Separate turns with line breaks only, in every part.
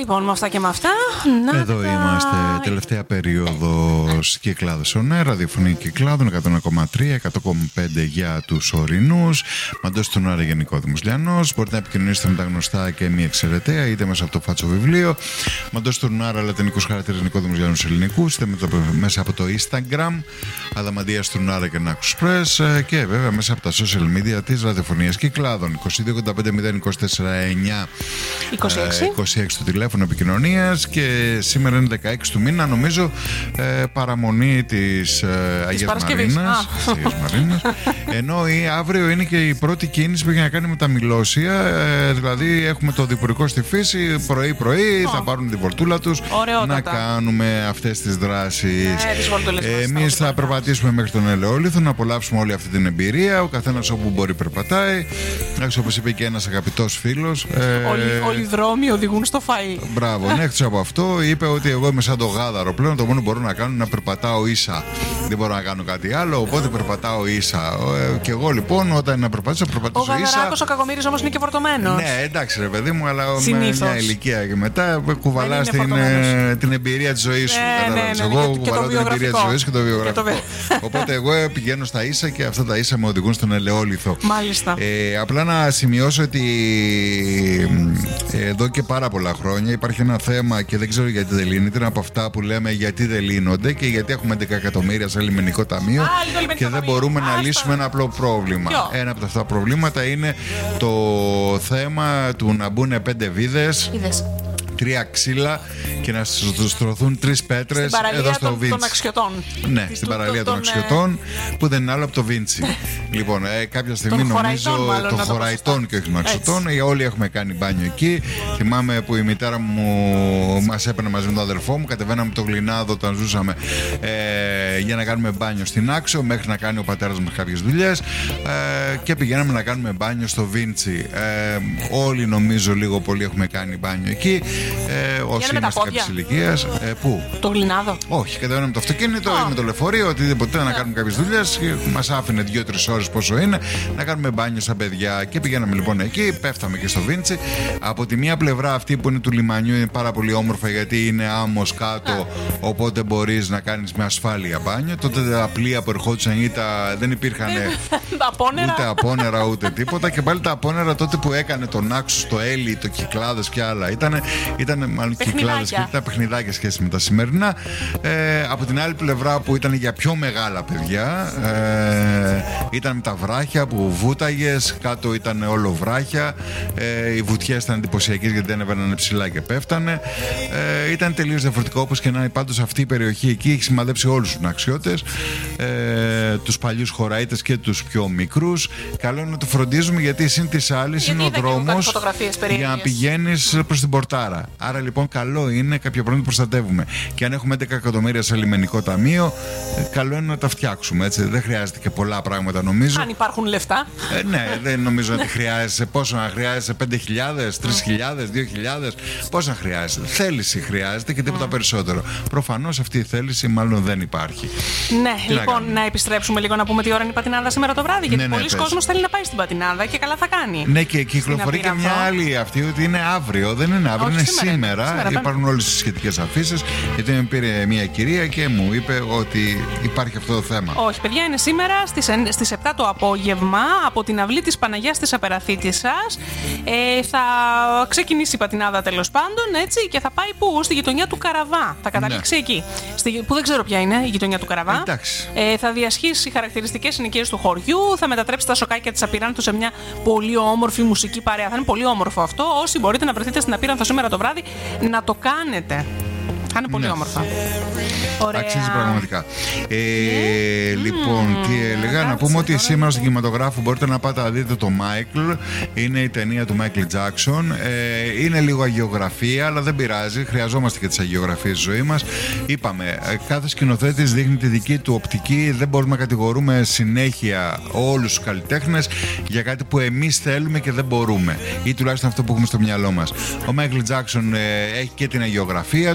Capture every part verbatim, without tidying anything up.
Λοιπόν, με αυτά και με αυτά. Να
Εδώ
τα...
είμαστε, τελευταία περίοδος Κυκλάδος on Air, ραδιοφωνία Κυκλάδων εκατό ένα κόμμα τρία, εκατό κόμμα πέντε για τους ορεινούς. Μαντός του Νάρα Γενικόδημος Λιανός. Μπορείτε να επικοινωνήσετε με τα γνωστά και μη εξαιρεταία, είτε μέσα από το φάτσο βιβλίο. Μαντός του Νάρα λατινικούς χαρακτήρες Νικόδημος Λιανός ελληνικούς, είτε μέσα από το Instagram, Αδαμαντίας του Νάρα και Νάκους Press, και βέβαια μέσα από τα social media της ραδιοφωνίας Κυκλάδων. είκοσι δύο ογδόντα πέντε μηδέν είκοσι τέσσερα εννιά
είκοσι έξι.
είκοσι έξι το τηλέφωνο επικοινωνίας, και σήμερα είναι δεκαέξι του μήνα, νομίζω, ε, παραμονή της ε, Αγίας Μαρίνας, Μαρίνας. Ενώ η, αύριο είναι και η πρώτη κίνηση που έχει να κάνει με τα Μιλώσια, ε, δηλαδή έχουμε το διπορικό στη φύση, πρωί-πρωί oh. θα πάρουν τη βολτούλα τους.
Ωραιότατα.
Να κάνουμε αυτές τις δράσεις.
Ε,
Εμείς θα περπατήσουμε μέχρι τον Ελαιόλιθο, να απολαύσουμε όλη αυτή την εμπειρία, ο καθένας όπου μπορεί περπατάει. Όπως είπε και ένας αγαπητός φίλος, ε,
όλοι, όλοι οι δρόμοι οδηγούν στο φαΐ.
Μπράβο, ναι, έξω από αυτό είπε ότι εγώ είμαι σαν το γάδαρο πλέον. Το μόνο που μπορώ να κάνω είναι να περπατάω ίσα. Δεν μπορώ να κάνω κάτι άλλο, οπότε περπατάω ίσα. Ε, και εγώ λοιπόν, όταν να περπατήσω, περπατήσω ίσα.
Ο Γαδαράκος ο Κακομοίρης όμως είναι και φορτωμένος.
Ναι, εντάξει, ρε παιδί μου, αλλά
συνήθως.
Με μια ηλικία και μετά κουβαλάς την, ε, την εμπειρία της ζωής σου.
Ε, ναι, ναι, ναι,
εγώ
και,
κουβαλάω
και
την εμπειρία της ζωής και το βιογραφικό.
Και το...
Οπότε εγώ πηγαίνω στα ίσα και αυτά τα ίσα με οδηγούν στον Ελαιόλιθο.
Μάλιστα.
Ε, απλά να σημειώσω ότι εδώ και πάρα πολλά χρόνια υπάρχει ένα θέμα και δεν ξέρω γιατί δεν λύνεται. Είναι από αυτά που λέμε γιατί δεν λύνονται και γιατί έχουμε έντεκα εκατομμύρια σε λιμενικό ταμείο.
Α,
και δεν μπορούμε Άστα. να λύσουμε ένα απλό πρόβλημα.
Ποιο?
Ένα από αυτά τα προβλήματα είναι το θέμα του να μπουν πέντε βίδες.
Είδες.
Τρία ξύλα και να στρωθούν τρεις πέτρες εδώ στο
των,
Βίντσι.
Των αξιωτών.
Ναι,
Της
στην
του,
παραλία
των,
των αξιωτών, ε... που δεν είναι άλλο από το Βίντσι. Λοιπόν, ε, κάποια στιγμή νομίζω των χωραϊτών και όχι των αξιωτών. Όλοι έχουμε κάνει μπάνιο εκεί. Θυμάμαι που η μητέρα μου μας έπαιρνε μαζί με τον αδερφό μου, κατεβαίναμε το Γλινάδο όταν ζούσαμε ε, για να κάνουμε μπάνιο στην Άξο, μέχρι να κάνει ο πατέρας μας κάποιες δουλειές, ε, και πηγαίναμε να κάνουμε μπάνιο στο Βίντσι. Ε, όλοι νομίζω λίγο πολύ έχουμε κάνει μπάνιο εκεί. Ε, όσοι είμαστε κάποιες ηλικίες. Ε, πού?
Το Γλινάδο.
Όχι, κατεβαίναμε το αυτοκίνητο ή με το λεωφορείο, οτιδήποτε, yeah. να κάνουμε κάποιες δουλειές. Μας άφηνε δύο-τρεις ώρες πόσο είναι, να κάνουμε μπάνιο σαν παιδιά. Και πηγαίναμε λοιπόν εκεί, πέφταμε και στο Βίντσι. Από τη μία πλευρά αυτή που είναι του λιμανιού είναι πάρα πολύ όμορφα γιατί είναι άμμος κάτω, yeah. οπότε μπορείς να κάνεις με ασφάλεια μπάνιο. Τότε τα πλοία που ερχόντουσαν ήταν, δεν υπήρχαν ούτε απόνερα ούτε τίποτα. Και πάλι τα απόνερα τότε που έκανε τον Άξο, το Έλλη, το Κυκλάδες και άλλα. Ήταν, ήταν μάλλον Κυκλάδες και τα παιχνιδάκια σχέση με τα σημερινά. Ε, από την άλλη πλευρά που ήταν για πιο μεγάλα παιδιά, ε, ήταν με τα βράχια που βούταγες, κάτω ήταν όλο βράχια. Ε, οι βουτιές ήταν εντυπωσιακές γιατί δεν έβαιναν ψηλά και πέφτανε. Ε, ήταν τελείως διαφορετικό, όπως και να είναι. Πάντως αυτή η περιοχή εκεί έχει σημαδέψει όλους τους αξιώτες, ε, τους παλιούς χωραΐτες και τους πιο μικρούς. Καλό είναι να το φροντίζουμε γιατί συν της άλλης είναι ο δρόμος για να πηγαίνεις προς την πορτάρα. Άρα λοιπόν καλό είναι κάποια πράγματα να προστατεύουμε. Και αν έχουμε έντεκα εκατομμύρια σε λιμενικό ταμείο, καλό είναι να τα φτιάξουμε. Έτσι. Δεν χρειάζεται και πολλά πράγματα νομίζω.
Αν υπάρχουν λεφτά.
Ε, ναι, δεν νομίζω ότι χρειάζεσαι. Πόσο να χρειάζεσαι, πέντε χιλιάδες, τρεις χιλιάδες, δύο χιλιάδες. Πόσο να χρειάζεται. Θέληση χρειάζεται και τίποτα mm. περισσότερο. Προφανώς αυτή η θέληση μάλλον δεν υπάρχει.
Ναι, τι λοιπόν, να, να επιστρέψουμε λίγο να πούμε τι ώρα είναι η πατινάδα σήμερα το βράδυ. Γιατί
ναι,
πολλοί
ναι,
κόσμος θέλει να πάει στην πατινάδα και καλά θα κάνει.
Ναι, και κυκλοφορεί και μια άλλη αυτή ότι είναι αύριο. Δεν είναι αύριο, είναι σήμερα. σήμερα. σήμερα Υπάρχουν όλες τις σχετικές αφήσεις. Γιατί με πήρε μια κυρία και μου είπε ότι υπάρχει αυτό το θέμα.
Όχι, παιδιά, είναι σήμερα στις, στις επτά το απόγευμα από την αυλή της Παναγιάς της Απεραθήτισσας. Ε, θα ξεκινήσει η πατινάδα τέλος πάντων, έτσι, και θα πάει πού? Στη γειτονιά του Καραβά. Θα καταλήξει ναι. εκεί. Στη, που δεν ξέρω ποια είναι η γειτονιά του Καραβά. Ε, θα διασχίσει χαρακτηριστικές συνοικίες του χωριού, θα μετατρέψει τα σοκάκια της Απειράνθου σε μια πολύ όμορφη μουσική παρέα. Θα είναι πολύ όμορφο αυτό. Όσοι μπορείτε να βρεθείτε στην Απειράνθο σήμερα το βράδυ, να το κάνετε. Θα είναι πολύ ναι. όμορφα. Ωραία.
Αξίζει πραγματικά. Ε, mm. Λοιπόν, mm. τι έλεγα, mm. να πούμε ότι σήμερα στον κινηματογράφο μπορείτε να πάτε να δείτε το Μάικλ. Είναι η ταινία του Μάικλ Τζάκσον. Ε, είναι λίγο αγιογραφία, αλλά δεν πειράζει. Χρειαζόμαστε και τις αγιογραφίες στη ζωή μας. Είπαμε, κάθε σκηνοθέτης δείχνει τη δική του οπτική. Δεν μπορούμε να κατηγορούμε συνέχεια όλους τους καλλιτέχνες για κάτι που εμείς θέλουμε και δεν μπορούμε. Ή τουλάχιστον αυτό που έχουμε στο μυαλό μας. Ο Μάικλ Τζάκσον ε, έχει και την αγιογραφία του, έχει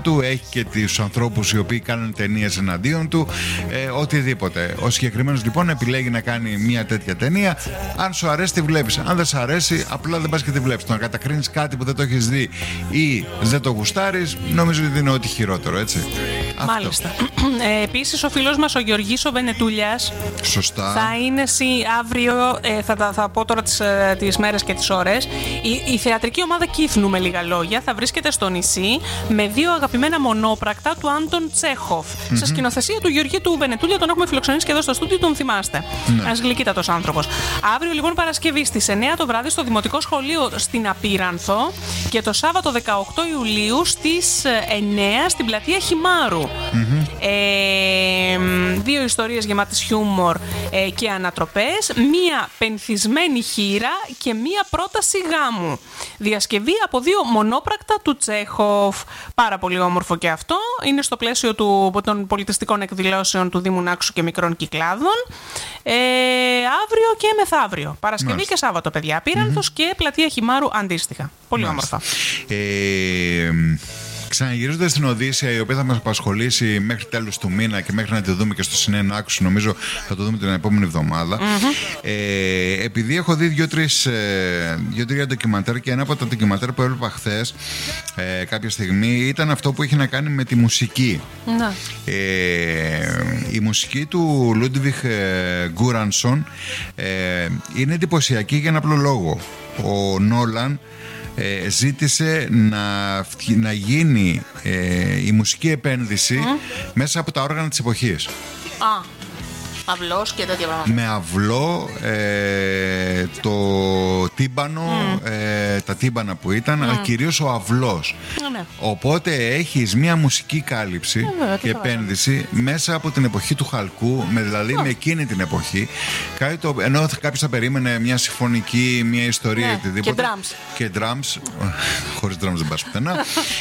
και τους ανθρώπους οι οποίοι κάνουν ταινίες εναντίον του, ε, οτιδήποτε. Ο συγκεκριμένος λοιπόν επιλέγει να κάνει μια τέτοια ταινία. Αν σου αρέσει, τη βλέπεις. Αν δεν σου αρέσει, απλά δεν πας και τη βλέπεις. Το να κατακρίνεις κάτι που δεν το έχεις δει ή δεν το γουστάρεις, νομίζω ότι είναι ό,τι χειρότερο, έτσι.
Μάλιστα. Ε, επίσης, ο φίλος μας ο Γεωργής ο Βενετούλιας.
Σωστά.
Θα είναι σι, αύριο, ε, θα, θα πω τώρα τις, τις μέρες και τις ώρες. Η, η θεατρική ομάδα Κύθνου, με λίγα λόγια, θα βρίσκεται στο νησί με δύο αγαπημένα μονόπρακτα του Άντων Τσέχοφ. Mm-hmm. Σε σκηνοθεσία του Γεωργή του Βενετούλια, τον έχουμε φιλοξενήσει και εδώ στο στούντιο, τον θυμάστε. Mm-hmm. Ένας γλυκύτατος άνθρωπος. Αύριο λοιπόν Παρασκευή στις εννιά το βράδυ στο Δημοτικό Σχολείο στην Απίρανθο και το Σάββατο δεκαοκτώ Ιουλίου στις εννιά στην Πλατεία Χιμάρου. Mm-hmm. Ε, δύο ιστορίες γεμάτες χιούμορ ε, και ανατροπές, μία πενθισμένη χήρα και μία πρόταση γάμου. Διασκευή από δύο μονόπρακτα του Τσέχοφ. Πάρα πολύ όμορφο και αυτό. Είναι στο πλαίσιο του, των πολιτιστικών εκδηλώσεων του Δήμου Νάξου και Μικρών Κυκλάδων. Ε, αύριο και μεθαύριο. Παρασκευή Μάλιστα. και Σάββατο, παιδιά. Πύρανθος mm-hmm. και Πλατεία Χιμάρου αντίστοιχα. Πολύ Μάλιστα. όμορφα.
Ε, Ξαναγυρίζοντας στην Οδύσσεια, η οποία θα μας απασχολήσει μέχρι τέλος του μήνα και μέχρι να τη δούμε και στο Συνενάξου, νομίζω θα το δούμε την επόμενη εβδομάδα. Mm-hmm. Ε, επειδή έχω δει δύο-τρεις, ε, δύο-τρία ντοκιμαντέρ και ένα από τα ντοκιμαντέρ που έβλεπα χθες ε, κάποια στιγμή ήταν αυτό που είχε να κάνει με τη μουσική. Mm-hmm. Ε, η μουσική του Λούντβιχ Γκούρανσον ε, είναι εντυπωσιακή για ένα απλό λόγο. Ο Νόλαν Ε, ζήτησε να, να γίνει ε, η μουσική επένδυση mm. μέσα από τα όργανα της εποχής.
Α, αυλός και τέτοια πράγματα.
Με αυλό, ε, το τύμπανο, mm. ε, τα τύμπανα που ήταν, mm. αλλά κυρίως ο αυλός. Mm, ναι. Οπότε έχεις μια μουσική κάλυψη mm, και επένδυση μέσα από την εποχή του χαλκού, με, δηλαδή mm. με εκείνη την εποχή. Κάτι το, ενώ κάποιος θα περίμενε μια συμφωνική, μια ιστορία
ναι.
οτιδήποτε.
Και drums.
Και drums. Χωρίς drums δεν πας πουθενά.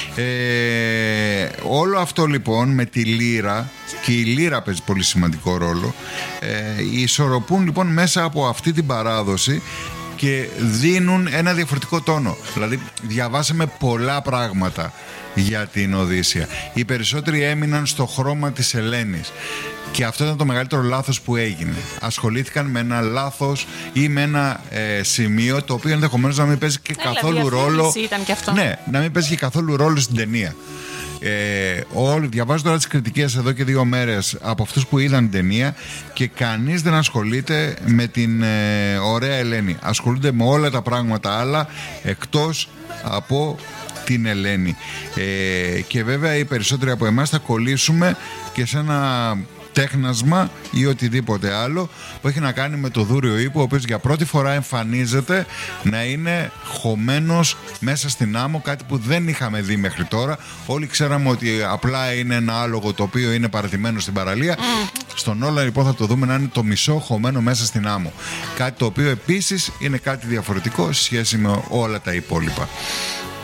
ε, όλο αυτό λοιπόν με τη λύρα, και η λύρα παίζει πολύ σημαντικό ρόλο. Ε, ισορροπούν λοιπόν μέσα από αυτή την παράδοση και δίνουν ένα διαφορετικό τόνο. Δηλαδή διαβάσαμε πολλά πράγματα για την Οδύσσεια. Οι περισσότεροι έμειναν στο χρώμα της Ελένης και αυτό ήταν το μεγαλύτερο λάθος που έγινε. Ασχολήθηκαν με ένα λάθος ή με ένα ε, σημείο το οποίο ενδεχομένως να μην παίζει και ναι, καθόλου ρόλο.
Ήταν και αυτό.
Ναι, να μην παίζει και καθόλου ρόλο στην ταινία. Ε, όλοι, διαβάζω τώρα τις κριτικές εδώ και δύο μέρες από αυτούς που είδαν την ταινία και κανείς δεν ασχολείται με την ε, ωραία Ελένη. Ασχολούνται με όλα τα πράγματα άλλα εκτός από την Ελένη. Ε, και βέβαια οι περισσότεροι από εμάς θα κολλήσουμε και σε ένα τέχνασμα ή οτιδήποτε άλλο που έχει να κάνει με το Δούριο Ύπο, ο οποίος για πρώτη φορά εμφανίζεται να είναι χωμένος μέσα στην άμμο, κάτι που δεν είχαμε δει μέχρι τώρα. Όλοι ξέραμε ότι απλά είναι ένα άλογο το οποίο είναι παρατημένο στην παραλία. Mm. Στον Όλα λοιπόν θα το δούμε να είναι το μισό χωμένο μέσα στην άμμο. Κάτι το οποίο επίσης είναι κάτι διαφορετικό σε σχέση με όλα τα υπόλοιπα.